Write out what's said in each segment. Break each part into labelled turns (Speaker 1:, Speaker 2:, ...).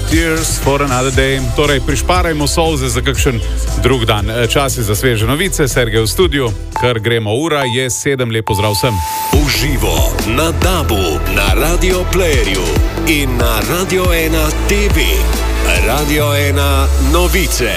Speaker 1: Tears for another day. Torej, prišparajmo solze za kakšen drug dan. Čas je za sveže novice, Sergej v studiu, kar gremo, ura je 7, lepo zdrav vsem.
Speaker 2: Uživo na DAB-u, na Radio Playerju in na Radio 1 TV. Radio 1 novice.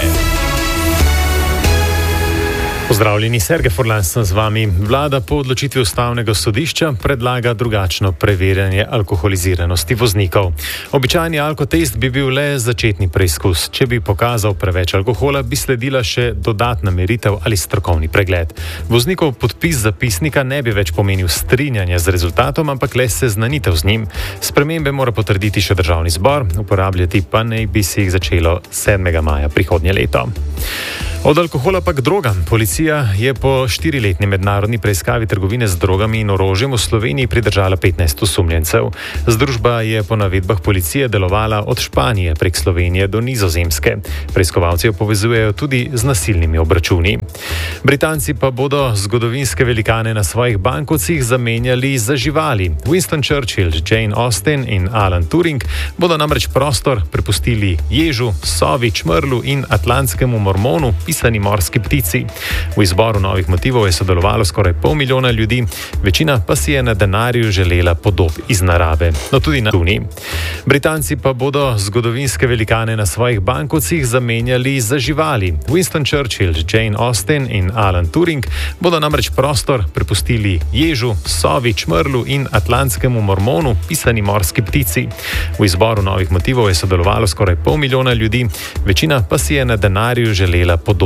Speaker 3: Pozdravljeni, Sergej Furlan sem z vami. Vlada po odločitvi ustavnega sodišča predlaga drugačno preverjanje alkoholiziranosti voznikov. Običajni alkotest bi bil le začetni preizkus. Če bi pokazal preveč alkohola, bi sledila še dodatna meritev ali strokovni pregled. Voznikov podpis zapisnika ne bi več pomenil strinjanja z rezultatom, ampak le seznanitev z njim. Spremembe mora potrditi še državni zbor, uporabljati pa naj bi se jih začelo 7. maja prihodnje leto. Od alkohola pa k drogam. Policija je po 4-letni mednarodni preiskavi trgovine z drogami in orožjem v Sloveniji pridržala 15 osumljencev. Združba je po navedbah policije delovala od Španije prek Slovenije do Nizozemske. Preiskovalci jo povezujejo tudi z nasilnimi obračuni. Britanci pa bodo zgodovinske velikane na svojih bankovcih zamenjali za živali. Winston Churchill, Jane Austen in Alan Turing bodo namreč prostor prepustili ježu, sovi, čmrlu in atlantskemu mormonu, pisani morski ptici. V izboru novih motivov je sodelovalo skoraj 500 milijona ljudi, večina pa si je na denarju želela podob iz narave, no tudi na Luni. Britanci pa bodo zgodovinske velikane na svojih bankovcih zamenjali za živali. Winston Churchill, Jane Austen in Alan Turing bodo namreč prostor prepustili ježu, sovi, čmrlu in atlantskemu mormonu, pisani morski ptici. V izboru novih motivov je sodelovalo skoraj 500 milijona ljudi, večina pa si je na denarju želela podob